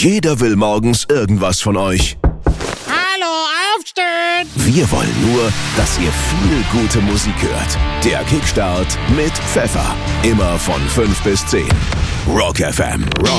Jeder will morgens irgendwas von euch. Hallo, aufstehen! Wir wollen nur, dass ihr viel gute Musik hört. Der Kickstart mit Pfeffer. Immer von 5 bis 10. Rock FM.